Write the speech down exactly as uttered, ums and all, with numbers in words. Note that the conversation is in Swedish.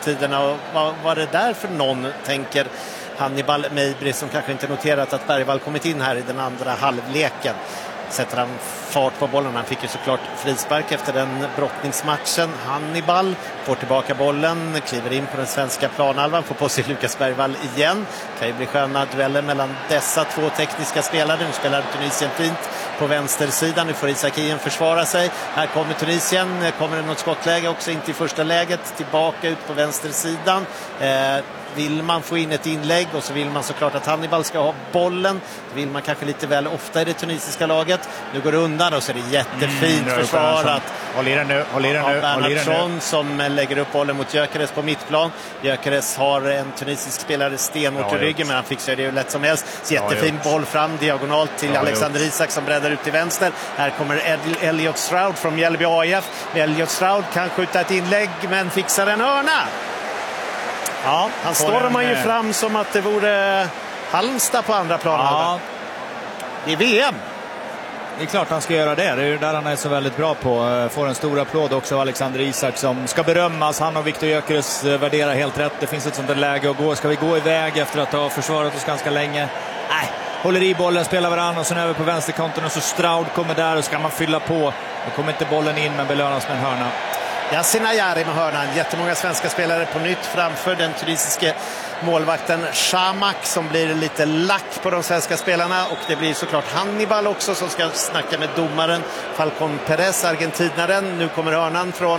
måltiderna. Och vad var det där för någon, tänker Hannibal Mejbri, som kanske inte noterat att Bergvall kommit in här i den andra halvleken. Sätter han fart på bollen. Han fick ju såklart frispark efter den brottningsmatchen. Hannibal får tillbaka bollen, kliver in på den svenska planhalvan, får på sig Lukas Bergvall igen. Kan ju bli sköna dueller mellan dessa två tekniska spelare. Nu spelar Tunisien fint på vänstersidan. Nu får Isakien försvara sig. Här kommer Tunisien. Kommer det något skottläge också, inte i första läget. Tillbaka ut på vänstersidan. Eh, vill man få in ett inlägg, och så vill man såklart att Hannibal ska ha bollen. Det vill man kanske lite väl ofta i det tunisiska laget. Nu går det undan och så är det jättefint mm, försvarat. Håll i den nu, håll i den nu. Bernhardsson som lägger upp bollen mot Gyökeres på mittplan. Gyökeres har en tunisisk spelare stenhårt i ryggen, men han fixar det ju lätt som helst. Jättefin boll fram diagonalt till Alexander gjort. Isak som breddar ut till vänster. Här kommer Elliot Stroud från Mjällby A I F. Elliot Stroud kan skjuta ett inlägg men fixar en hörna. Ja, han stormar ju fram som att det vore Halmstad på andra planen. Ja. Det är V M. Det är klart han ska göra det. Det är ju där han är så väldigt bra på. Får en stor applåd också av Alexander Isak som ska berömmas. Han och Viktor Gyökeres värderar helt rätt. Det finns ett sånt där läge att gå. Ska vi gå iväg efter att ha försvarat oss ganska länge? Nej, håller i bollen, spelar varann och sen över på vänsterkanten och så Stroud kommer där och ska man fylla på. Då kommer inte bollen in men belönas med en hörna. Yasin Ayari med hörnan. Jättemånga svenska spelare på nytt framför den tunisiske målvakten Shamak som blir lite lack på de svenska spelarna, och det blir såklart Hannibal också som ska snacka med domaren Falcon Perez, argentinaren. Nu kommer hörnan från